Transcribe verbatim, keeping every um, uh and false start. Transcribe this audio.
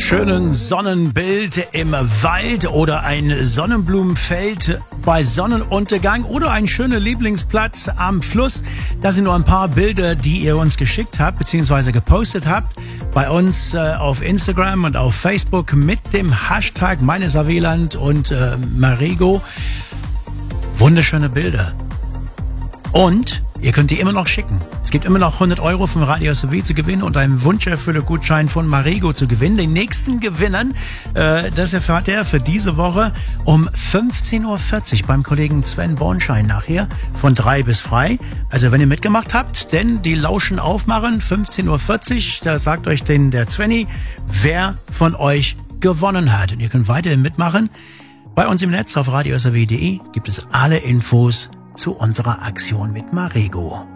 schönen Sonnenbild im Wald oder ein Sonnenblumenfeld bei Sonnenuntergang oder ein schöner Lieblingsplatz am Fluss. Das sind nur ein paar Bilder, die ihr uns geschickt habt bzw. gepostet habt bei uns äh, auf Instagram und auf Facebook mit dem Hashtag meinesaveland und äh, Marigo. Wunderschöne Bilder. Und ihr könnt die immer noch schicken. Es gibt immer noch hundert Euro vom Radio S W zu gewinnen und einen Wunscherfüller-Gutschein von Marigo zu gewinnen. Den nächsten Gewinnern, äh, das erfahrt ihr für diese Woche um fünfzehn Uhr vierzig beim Kollegen Sven Bornschein nachher von drei bis frei. Also wenn ihr mitgemacht habt, denn die Lauschen aufmachen, fünfzehn Uhr vierzig, da sagt euch denn der Svenny, wer von euch gewonnen hat. Und ihr könnt weiterhin mitmachen. Bei uns im Netz auf radio s w punkt de gibt es alle Infos zu unserer Aktion mit Marigo.